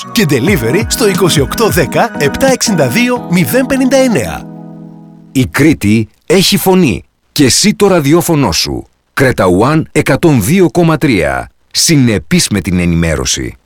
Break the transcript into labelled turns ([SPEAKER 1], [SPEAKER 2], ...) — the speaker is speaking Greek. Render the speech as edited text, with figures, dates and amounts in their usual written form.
[SPEAKER 1] και delivery στο 2810 762 059.
[SPEAKER 2] Η Κρήτη έχει φωνή και εσύ το ραδιόφωνο σου. Creta One 102,3. Συνεπής με την ενημέρωση.